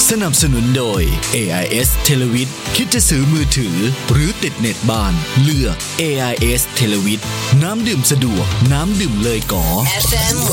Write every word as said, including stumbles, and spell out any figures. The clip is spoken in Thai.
สนับสนุนโดย เอ ไอ เอส Televid คิดจะซื้อมือถือหรือติดเน็ตบ้านเลือก เอ ไอ เอส Televid น้ำดื่มสะดวกน้ำดื่มเลยก๋อเอฟ เอ็ม หนึ่ง